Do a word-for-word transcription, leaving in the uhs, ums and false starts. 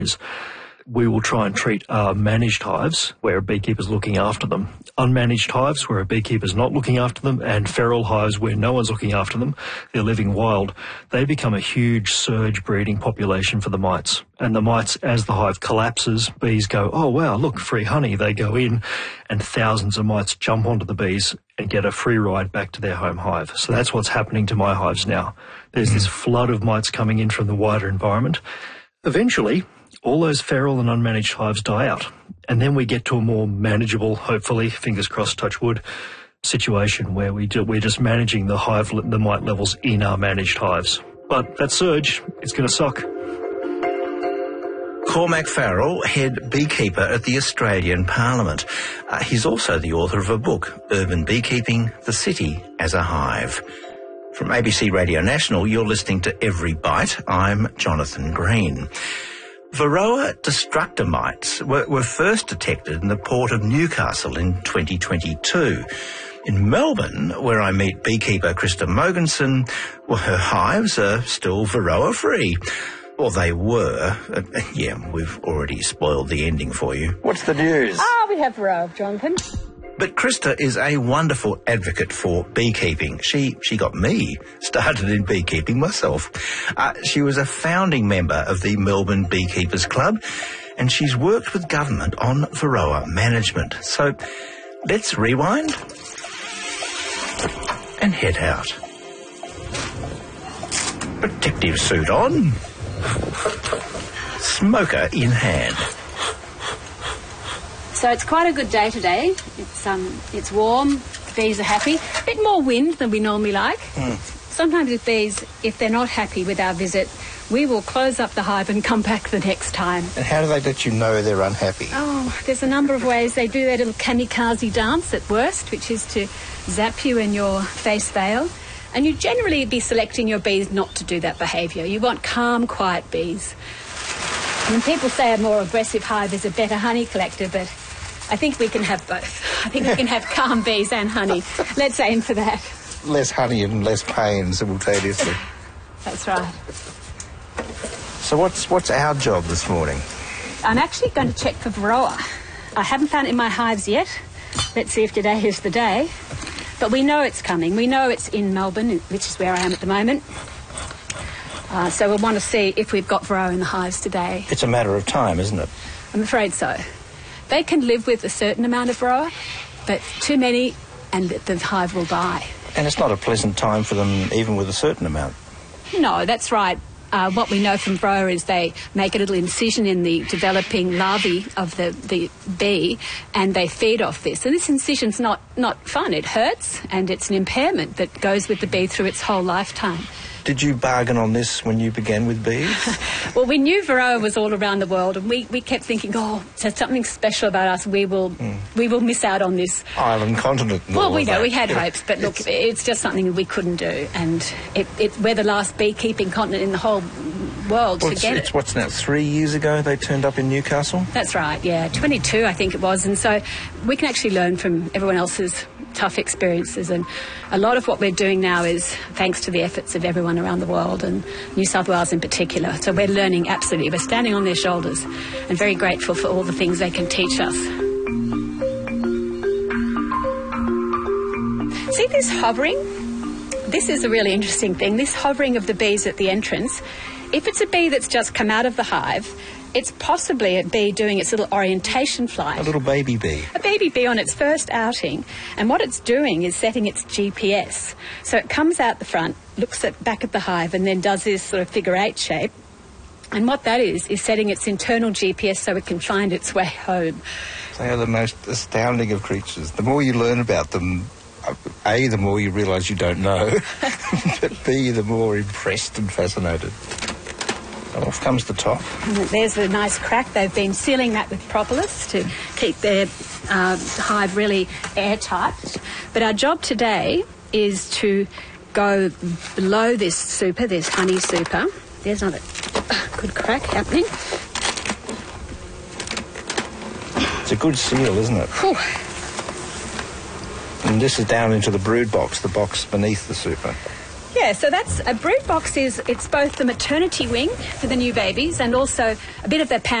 We will try and treat uh, managed hives where a beekeeper's looking after them, unmanaged hives where a beekeeper's not looking after them, and feral hives where no one's looking after them. They're living wild. They become a huge surge breeding population for the mites. And the mites, as the hive collapses, bees go, oh, wow, look, free honey. They go in and thousands of mites jump onto the bees and get a free ride back to their home hive. So that's what's happening to my hives now. There's this flood of mites coming in from the wider environment. Eventually, all those feral and unmanaged hives die out, and then we get to a more manageable, hopefully, fingers crossed, touch wood, situation where we do, we're just managing the hive, the mite levels in our managed hives. But that surge, it's going to suck. Cormac Farrell, head beekeeper at the Australian Parliament. Uh, he's also the author of a book, Urban Beekeeping, The City as a Hive. From A B C Radio National, you're listening to Every Bite. I'm Jonathan Green. Varroa destructor mites were, were first detected in the port of Newcastle in twenty twenty-two. In Melbourne, where I meet beekeeper Krista Mogensen, well, her hives are still Varroa-free. Well, they were. Uh, yeah, we've already spoiled the ending for you. What's the news? Ah, we have Varroa, Jonathan. But Krista is a wonderful advocate for beekeeping. She she got me started in beekeeping myself. Uh, she was a founding member of the Melbourne Beekeepers Club, and she's worked with government on Varroa management. So let's rewind and head out. Protective suit on, smoker in hand. So it's quite a good day today. It's um, it's warm, the bees are happy. A bit more wind than we normally like. Mm. Sometimes with bees, if they're not happy with our visit, we will close up the hive and come back the next time. And how do they let you know they're unhappy? Oh, there's a number of ways. They do their little kamikaze dance at worst, which is to zap you in your face veil. And you generally be selecting your bees not to do that behaviour. You want calm, quiet bees. And people say a more aggressive hive is a better honey collector, but I think we can have both. I think we can have calm bees and honey. Let's aim for that. Less honey and less pain simultaneously. That's right. So what's what's our job this morning? I'm actually going to check for Varroa. I haven't found it in my hives yet. Let's see if today is the day. But we know it's coming. We know it's in Melbourne, which is where I am at the moment. Uh, so we'll want to see if we've got Varroa in the hives today. It's a matter of time, isn't it? I'm afraid so. They can live with a certain amount of Varroa, but too many and the hive will die. And it's not a pleasant time for them even with a certain amount. No, that's right. Uh, what we know from Varroa is they make a little incision in the developing larvae of the, the bee and they feed off this. And this incision's not, not fun. It hurts and it's an impairment that goes with the bee through its whole lifetime. Did you bargain on this when you began with bees? Well, we knew Varroa was all around the world, and we, we kept thinking, oh, there's something special about us. We will mm. we will miss out on this island continent. And well, all we of know that. we had yeah. hopes, but look, it's... it's just something we couldn't do, and it, it we're the last beekeeping continent in the whole world well, to it's, get it's, it. What's now? Three years ago they turned up in Newcastle. That's right. Yeah, twenty-two I think it was, and so we can actually learn from everyone else's tough experiences, and a lot of what we're doing now is thanks to the efforts of everyone around the world and New South Wales in particular. So we're learning absolutely. We're standing on their shoulders and very grateful for all the things they can teach us. See this hovering? This is a really interesting thing. This hovering of the bees at the entrance. If it's a bee that's just come out of the hive, it's possibly a bee doing its little orientation flight. A little baby bee. A baby bee on its first outing. And what it's doing is setting its G P S. So it comes out the front, looks at back at the hive, and then does this sort of figure eight shape. And what that is, is setting its internal G P S so it can find its way home. They are the most astounding of creatures. The more you learn about them, A, the more you realise you don't know, but B, the more impressed and fascinated. And off comes the top. And there's a nice crack. They've been sealing that with propolis to keep their uh, hive really airtight. But our job today is to go below this super, this honey super. There's another good crack happening. It's a good seal, isn't it? Whew. And this is down into the brood box, the box beneath the super. Yeah, so that's a brood box is it's both the maternity wing for the new babies and also a bit of their